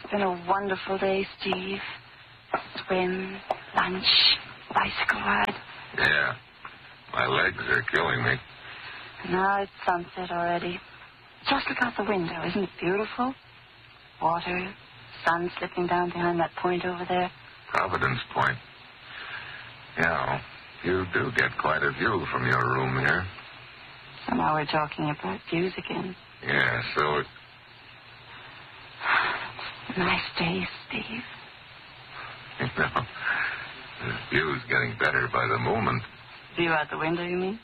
It's been a wonderful day, Steve. Swim, lunch, bicycle ride. Yeah. My legs are killing me. Now it's sunset already. Just look out the window. Isn't it beautiful? Water, sun slipping down behind that point over there. Providence Point. Yeah, you do get quite a view from your room here. So now we're talking about views again. Yeah, so... Nice day, Steve. You know, the view's getting better by the moment. View out the window, you mean?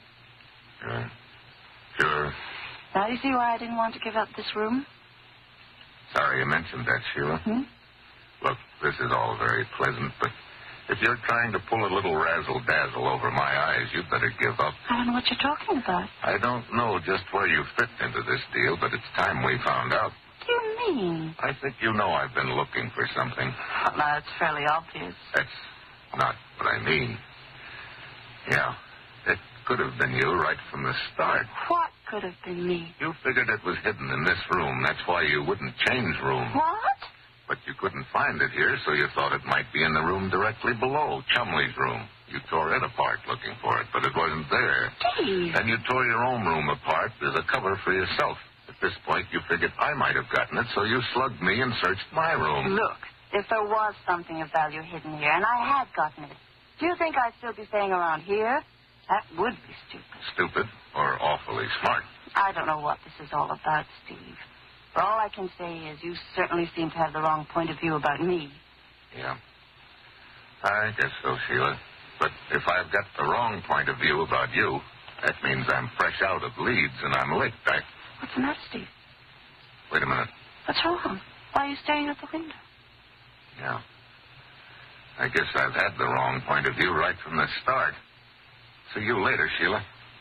Sure. Now you see why I didn't want to give up this room? Sorry you mentioned that, Sheila. Look, this is all very pleasant, but if you're trying to pull a little razzle-dazzle over my eyes, you'd better give up. I don't know what you're talking about. I don't know just where you fit into this deal, but it's time we found out. What do you mean? I think you know I've been looking for something. Well, now, it's fairly obvious. That's not what I mean. Yeah, it could have been you right from the start. What could have been me? You figured it was hidden in this room. That's why you wouldn't change room. What? But you couldn't find it here, so you thought it might be in the room directly below, Chumley's room. You tore it apart looking for it, but it wasn't there. Steve. Then you tore your own room apart as a cover for yourself. At this point, you figured I might have gotten it, so you slugged me and searched my room. Look, if there was something of value hidden here, and I had gotten it, do you think I'd still be staying around here? That would be stupid. Stupid or awfully smart? I don't know what this is all about, Steve. But all I can say is you certainly seem to have the wrong point of view about me. Yeah. I guess so, Sheila. But if I've got the wrong point of view about you, that means I'm fresh out of Leeds and I'm licked. What's the matter, Steve? Wait a minute. What's wrong? Why are you staring at the window? Yeah. I guess I've had the wrong point of view right from the start. See you later, Sheila.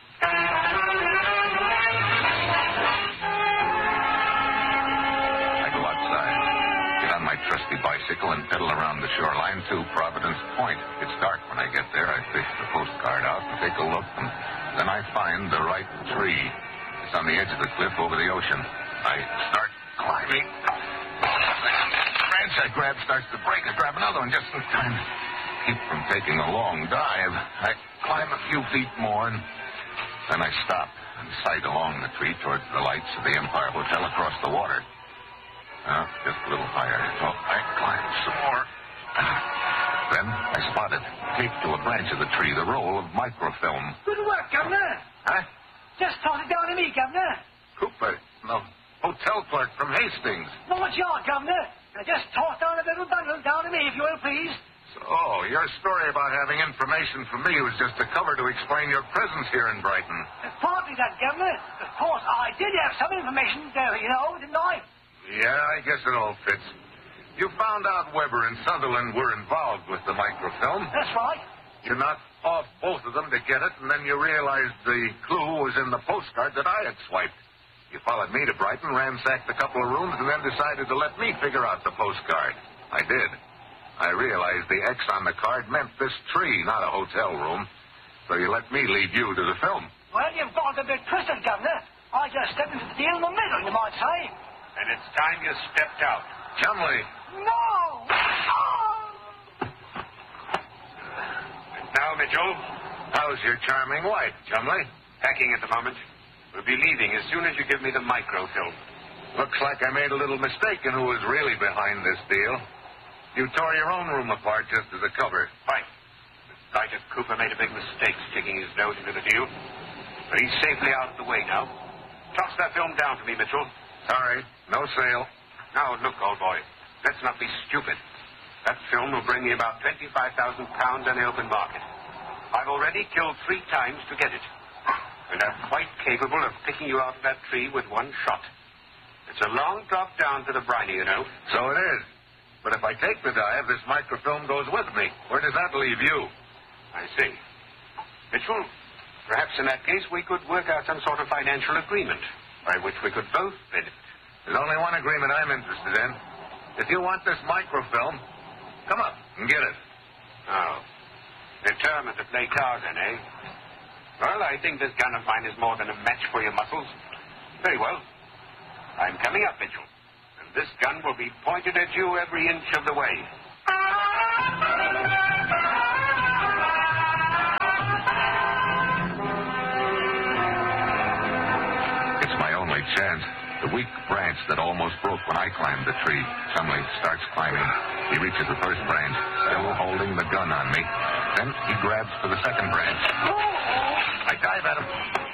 I go outside, get on my trusty bicycle, and pedal around the shoreline to Providence Point. It's dark when I get there. I fish the postcard out and take a look, and then I find the right tree. It's on the edge of the cliff over the ocean. I start climbing. The branch I grab starts to break. I grab another one just in time to keep from taking a long dive. I climb a few feet more, and then I stop and sight along the tree towards the lights of the Empire Hotel across the water. Just a little higher. So I climb some more. Then I spotted, taped to a branch of the tree, the roll of microfilm. Good work, Governor. Huh? Just toss it down to me, Governor. Cooper, no, hotel clerk from Hastings. No, it's your Governor. Now just toss down a little bundle down to me, if you will, please. So, your story about having information from me was just a cover to explain your presence here in Brighton. Partly that, Governor. Of course, I did have some information there, you know, didn't I? Yeah, I guess it all fits. You found out Weber and Sutherland were involved with the microfilm. That's right. You knocked off both of them to get it, and then you realized the clue was in the postcard that I had swiped. You followed me to Brighton, ransacked a couple of rooms, and then decided to let me figure out the postcard. I did. I realized the X on the card meant this tree, not a hotel room. So you let me lead you to the film. Well, you've got a bit twisted, Governor. I just stepped into the deal in the middle, you might say. And it's time you stepped out. Chumley. No! Now, Mitchell, How's your charming wife, Chumley? packing at the moment. We'll be leaving as soon as you give me the microfilm. Looks like I made a little mistake in who was really behind this deal. You tore your own room apart just as a cover. Right. Sergeant Cooper made a big mistake sticking his nose into the deal. But he's safely out of the way now. Toss that film down to me, Mitchell. Sorry, no sale. Now, look, old boy. Let's not be stupid. That film will bring me about £25,000 on the open market. I've already killed 3 times to get it. And I'm quite capable of picking you out of that tree with one shot. It's a long drop down to the briny, you know. So it is. But if I take the dive, this microfilm goes with me. Where does that leave you? I see. Mitchell, perhaps in that case we could work out some sort of financial agreement by which we could both benefit. There's only one agreement I'm interested in. If you want this microfilm, come up and get it. Oh. Determined to play cards, then, eh? Well, I think this gun of mine is more than a match for your muscles. Very well. I'm coming up, Mitchell. And This gun will be pointed at you every inch of the way. It's my only chance. The weak branch that almost broke when I climbed the tree. Chumley starts climbing. He reaches the first branch, still holding the gun on me. Then he grabs for the second branch. I dive at him.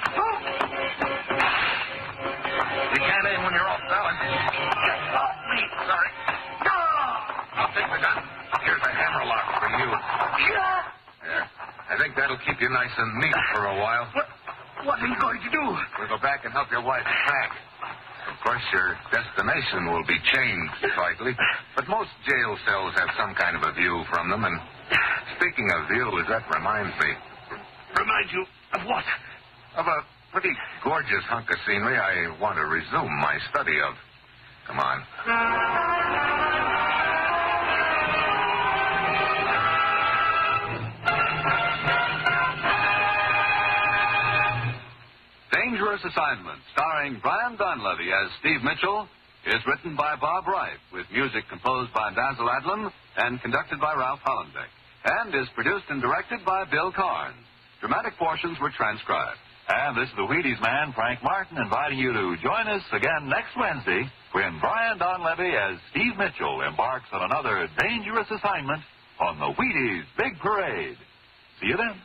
You can't aim when you're off balance. Oh, me. Sorry. I'll take the gun. Here's a hammerlock for you. There. I think that'll keep you nice and neat for a while. What are you going to do? We'll go back and help your wife pack. Of course, your destination will be changed slightly, but most jail cells have some kind of a view from them, and speaking of views, that reminds me. Remind you of what? Of a pretty gorgeous hunk of scenery I want to resume my study of. Come on. Dangerous Assignment, starring Brian Donlevy as Steve Mitchell, is written by Bob Reif, with music composed by Basil Adlam and conducted by Ralph Hollenbeck, and is produced and directed by Bill Carnes. Dramatic portions were transcribed. And this is the Wheaties man, Frank Martin, inviting you to join us again next Wednesday when Brian Donlevy as Steve Mitchell embarks on another dangerous assignment on the Wheaties Big Parade. See you then.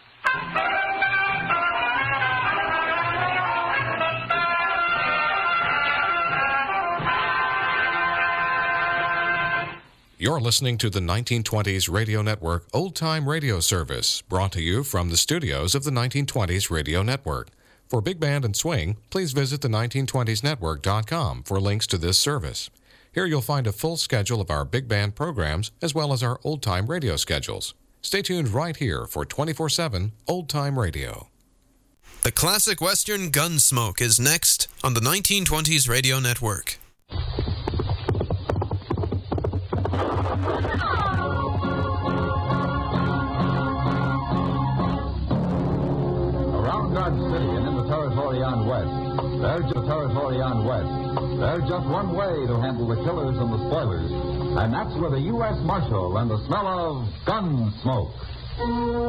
You're listening to the 1920s Radio Network Old Time Radio Service, brought to you from the studios of the 1920s Radio Network. For Big Band and Swing, please visit the 1920snetwork.com for links to this service. Here you'll find a full schedule of our Big Band programs, as well as our Old Time Radio schedules. Stay tuned right here for 24/7 Old Time Radio. The classic Western Gunsmoke is next on the 1920s Radio Network. City and in the territory on West. There's just one way to handle the killers and the spoilers, and that's with a U.S. Marshal and the smell of gun smoke.